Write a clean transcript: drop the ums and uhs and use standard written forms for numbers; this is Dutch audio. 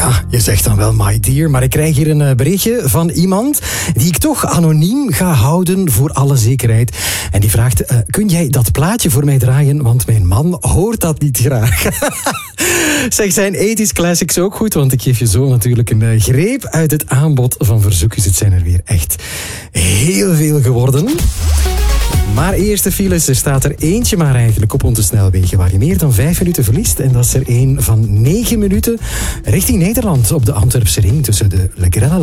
Ja, je zegt dan wel my dear, maar ik krijg hier een berichtje van iemand die ik toch anoniem ga houden voor alle zekerheid. En die vraagt, kun jij dat plaatje voor mij draaien, want mijn man hoort dat niet graag. Zeg, zijn 80's classics ook goed, want ik geef je zo natuurlijk een greep uit het aanbod van verzoekjes. Het zijn er weer echt heel veel geworden. Maar eerste files, er staat er eentje maar eigenlijk op onze snelwegen waar je meer dan 5 minuten verliest. En dat is er een van 9 minuten richting Nederland op de Antwerpse ring tussen de Le Grand